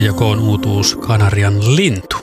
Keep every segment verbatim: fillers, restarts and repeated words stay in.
Joko on uutuus Kanarian lintu.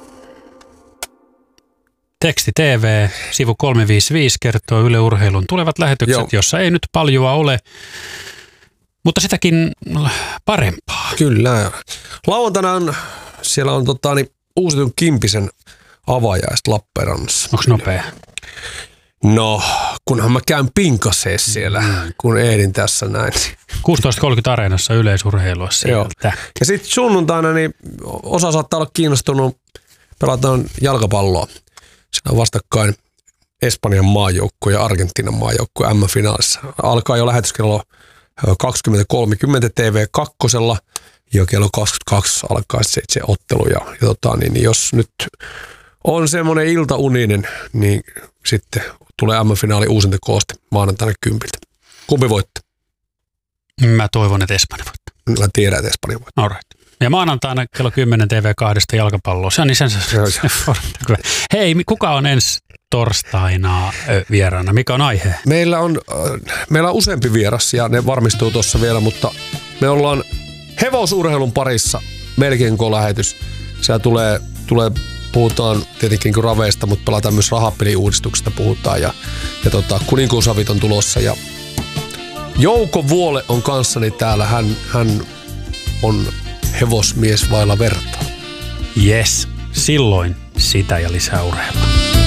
Teksti T V, sivu kolmesataaviisikymmentäviisi kertoo Yle Urheilun tulevat lähetykset, Joo. jossa ei nyt paljoa ole, mutta sitäkin parempaa. Kyllä. Lauantaina on, siellä on tota, niin, uusitun Kimpisen avajaiset Lappeenrannassa. Onko nopea? No, kunhan mä käyn pinkaseen siellä, mm. kun ehdin tässä näin. kuusitoista kolmekymmentä Areenassa yleisurheilua sieltä. Ja sitten sunnuntaina niin osa saattaa olla kiinnostunut, pelataan jalkapalloa. Siinä on vastakkain Espanjan maajoukko ja Argentiinan maajoukko M M-finaalissa. Alkaa jo lähetys kello kaksikymmentä kolmekymmentä T V kaksi ja kello kaksikymmentäkaksi alkaa se itse ottelu. Ja, ja tota, niin, niin jos nyt on semmoinen iltauninen, niin sitten tulee M M-finaali uusintakooste maanantaina kympiltä. Kumpi voitti? Mä toivon, että Espanja voittaa. Mä tiedän, että Espanja voittaa. All right. Ja maanantaina kello kymmenen T V kaksi jalkapalloa. Se on niin sensaatio. Hei, kuka on ensi torstaina vieraana? Mikä on aihe? Meillä on, äh, meillä on useampi vieras ja ne varmistuu tuossa vielä, mutta me ollaan hevosurheilun parissa melkein koko lähetys. Siellä tulee, tulee puhutaan tietenkin niin raveista, mutta pelataan myös rahapeliuudistuksesta puhutaan ja, ja tota, kuninkuusavit on tulossa ja Jouko Vuole on kanssani täällä. Hän, hän on hevosmies vailla vertaa. Yes, silloin sitä ja lisää urheilua.